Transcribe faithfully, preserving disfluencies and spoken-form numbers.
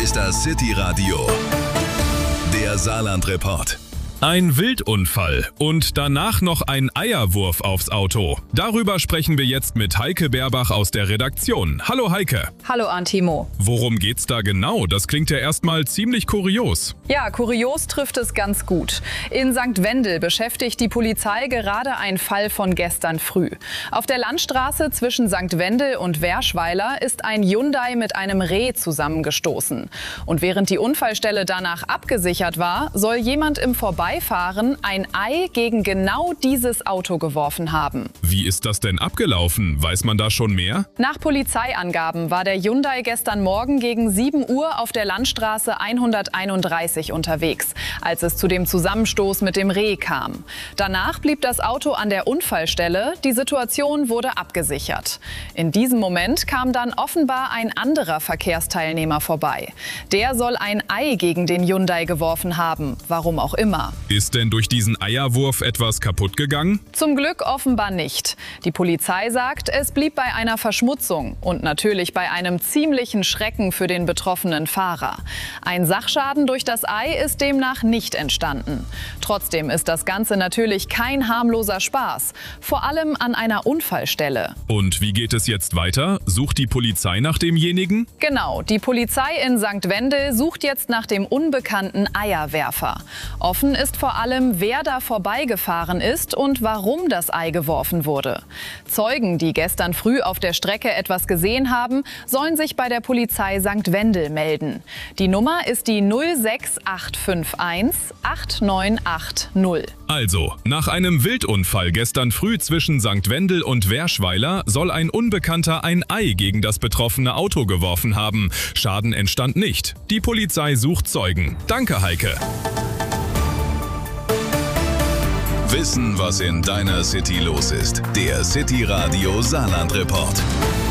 ist das City Radio, der Saarland-Report. Ein Wildunfall und danach noch ein Eierwurf aufs Auto. Darüber sprechen wir jetzt mit Heike Berbach aus der Redaktion. Hallo Heike. Hallo Antimo. Worum geht's da genau? Das klingt ja erstmal ziemlich kurios. Ja, kurios trifft es ganz gut. In Sankt Wendel beschäftigt die Polizei gerade ein Fall von gestern früh. Auf der Landstraße zwischen Sankt Wendel und Werschweiler ist ein Hyundai mit einem Reh zusammengestoßen. Und während die Unfallstelle danach abgesichert war, soll jemand im Vorbeifahren ein Ei gegen genau dieses Auto geworfen haben. Wie ist das denn abgelaufen? Weiß man da schon mehr? Nach Polizeiangaben war der Hyundai gestern Morgen gegen sieben Uhr auf der Landstraße hunderteinunddreißig unterwegs, als es zu dem Zusammenstoß mit dem Reh kam. Danach blieb das Auto an der Unfallstelle, die Situation wurde abgesichert. In diesem Moment kam dann offenbar ein anderer Verkehrsteilnehmer vorbei. Der soll ein Ei gegen den Hyundai geworfen haben, warum auch immer. Ist denn durch diesen Eierwurf etwas kaputt gegangen? Zum Glück offenbar nicht. Die Polizei sagt, es blieb bei einer Verschmutzung und natürlich bei einem ziemlichen Schrecken für den betroffenen Fahrer. Ein Sachschaden durch das Ei ist demnach nicht entstanden. Trotzdem ist das Ganze natürlich kein harmloser Spaß, vor allem an einer Unfallstelle. Und wie geht es jetzt weiter? Sucht die Polizei nach demjenigen? Genau, die Polizei in Sankt Wendel sucht jetzt nach dem unbekannten Eierwerfer. Offen ist vor allem, wer da vorbeigefahren ist und warum das Ei geworfen wurde. Zeugen, die gestern früh auf der Strecke etwas gesehen haben, sollen sich bei der Polizei Sankt Wendel melden. Die Nummer ist die null sechs acht fünf eins acht neun acht null. Also, nach einem Wildunfall gestern früh zwischen Sankt Wendel und Werschweiler soll ein Unbekannter ein Ei gegen das betroffene Auto geworfen haben. Schaden entstand nicht. Die Polizei sucht Zeugen. Danke, Heike. Wissen, was in deiner City los ist. Der City Radio Saarland-Report.